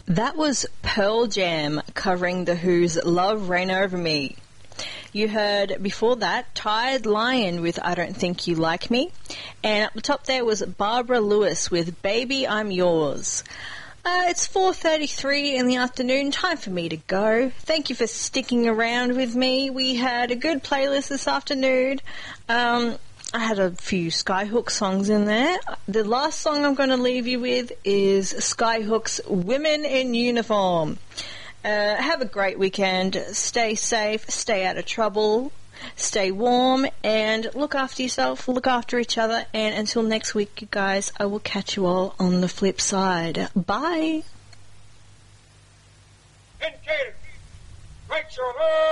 That was Pearl Jam covering The Who's Love Reign Over Me. You heard before that Tired Lion with I Don't Think You Like Me. And up the top there was Barbara Lewis with Baby I'm Yours. It's 4:33 in the afternoon, time for me to go. Thank you for sticking around with me. We had a good playlist this afternoon. I had a few Skyhook songs in there. The last song I'm going to leave you with is Skyhook's Women in Uniform. Have a great weekend. Stay safe, stay out of trouble, stay warm, and look after yourself, look after each other. And until next week, you guys, I will catch you all on the flip side. Bye.